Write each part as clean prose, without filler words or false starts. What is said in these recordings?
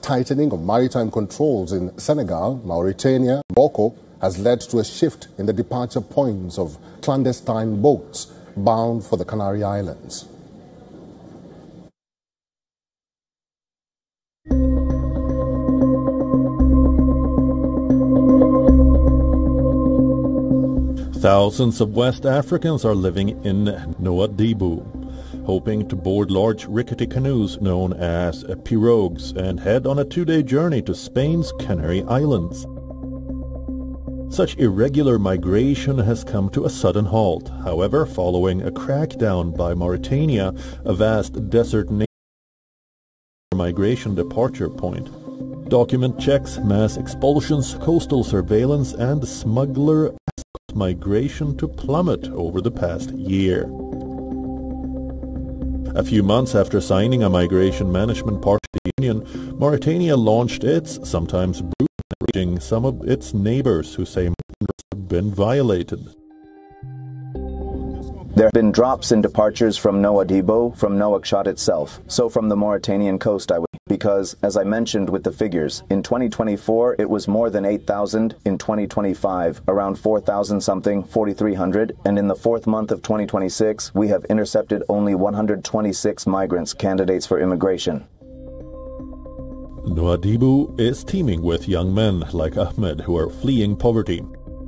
tightening of maritime controls in Senegal, Mauritania, Morocco has led to a shift in the departure points of clandestine boats bound for the Canary Islands. Thousands of West Africans are living in Nouadhibou, hoping to board large rickety canoes known as pirogues and head on a 2-day journey to Spain's Canary Islands. Such irregular migration has come to a sudden halt, however, following a crackdown by Mauritania, a vast desert nation migration departure point. Document checks, mass expulsions, coastal surveillance, and smuggler migration to plummet over the past year. A few months after signing a migration management party union, Mauritania launched its sometimes brutal reaching some of its neighbors who say have been violated. There have been drops in departures from Nouadhibou, from Nouakchott itself, so from the Mauritanian coast because, as I mentioned with the figures, in 2024 it was more than 8,000, in 2025 around 4,000 something, 4,300, and in the fourth month of 2026 we have intercepted only 126 migrants candidates for immigration. Nouadhibou is teeming with young men like Ahmed who are fleeing poverty.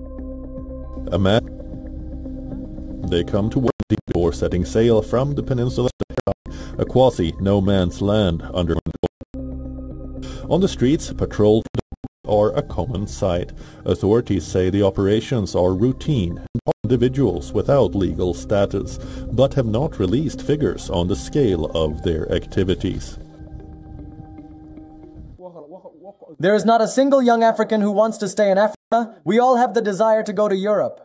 They come to work before setting sail from the peninsula, a quasi-no man's land under. On the streets, patrols are a common sight. Authorities say the operations are routine and individuals without legal status, but have not released figures on the scale of their activities. There is not a single young African who wants to stay in Africa. We all have the desire to go to Europe.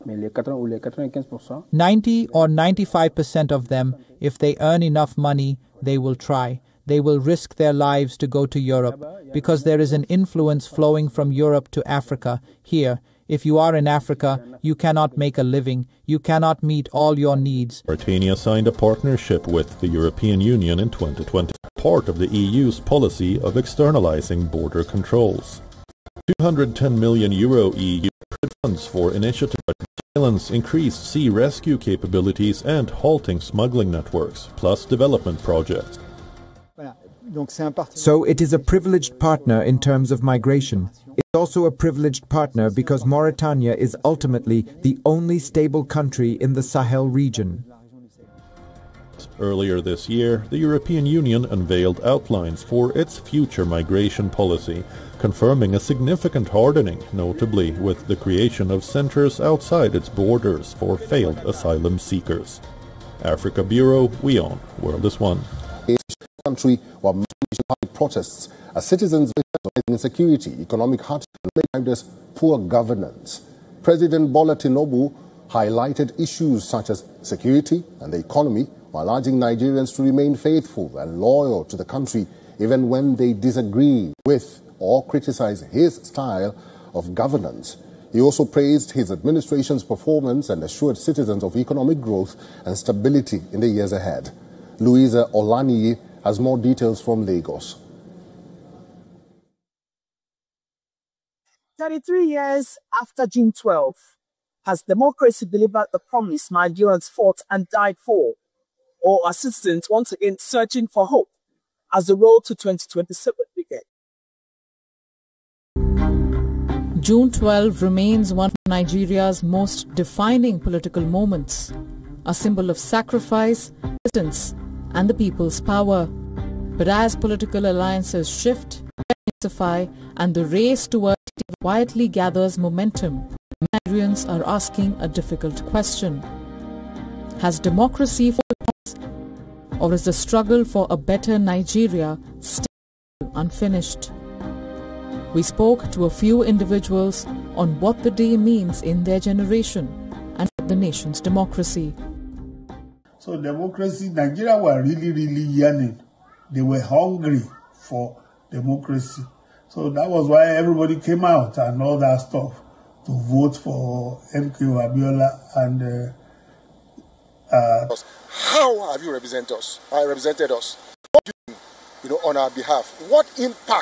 90 or 95% of them, if they earn enough money, they will try. They will risk their lives to go to Europe, because there is an influence flowing from Europe to Africa. Here, if you are in Africa, you cannot make a living, you cannot meet all your needs. Mauritania signed a partnership with the European Union in 2020, part of the EU's policy of externalizing border controls. €210 million EU funds for initiatives like surveillance, increased sea rescue capabilities and halting smuggling networks, plus development projects. So it is a privileged partner in terms of migration. It's also a privileged partner because Mauritania is ultimately the only stable country in the Sahel region. Earlier this year, the European Union unveiled outlines for its future migration policy, confirming a significant hardening, notably with the creation of centres outside its borders for failed asylum seekers. Africa Bureau, WION, World is One. Country where public protests as citizens face insecurity, economic hardship, and as poor governance. President Bola Tinubu highlighted issues such as security and the economy, while urging Nigerians to remain faithful and loyal to the country even when they disagree with or criticize his style of governance. He also praised his administration's performance and assured citizens of economic growth and stability in the years ahead. Louisa Olaniyi has more details from Lagos. 33 years after June 12, has democracy delivered the promise Nigerians fought and died for? Or are citizens once again searching for hope as the road to 2027 begins? June 12 remains one of Nigeria's most defining political moments, a symbol of sacrifice, resistance, and the people's power. But as political alliances shift, intensify, and the race towards quietly gathers momentum, Nigerians are asking a difficult question. Has democracy fallen, or is the struggle for a better Nigeria still unfinished? We spoke to a few individuals on what the day means in their generation and for the nation's democracy. So democracy, Nigeria were really yearning. They were hungry for democracy. So that was why everybody came out and all that stuff to vote for MKO Abiola and how have you represented us? What do you do, on our behalf? What impact